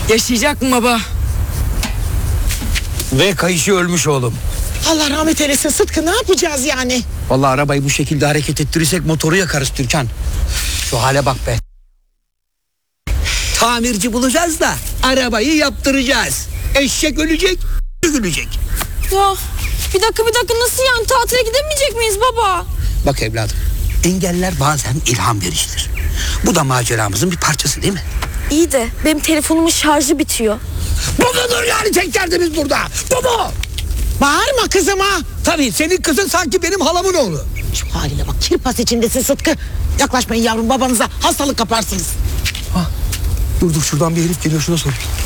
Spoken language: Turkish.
Yaşayacak mı baba? Ve kayışı ölmüş oğlum. Allah rahmet eylesin Sıtkı, ne yapacağız yani? Vallahi arabayı bu şekilde hareket ettirirsek motoru yakarız Türkan. Şu hale bak be. Tamirci bulacağız da arabayı yaptıracağız. Eşek ölecek, gülecek. Ya bir dakika nasıl yani, tatile gidemeyecek miyiz baba? Bak evladım, engeller bazen ilham vericidir. Bu da maceramızın bir parçası değil mi? İyi de benim telefonumun şarjı bitiyor. Bu mudur yani tek derdimiz burada? Bu mu? Bağırma kızıma. Tabii senin kızın sanki benim halamın oğlu. Şu haline bak, kirpas içindesin Sıtkı. Yaklaşmayın yavrum, babanıza hastalık kaparsınız. Dur şuradan bir herif geliyor, şuna sor.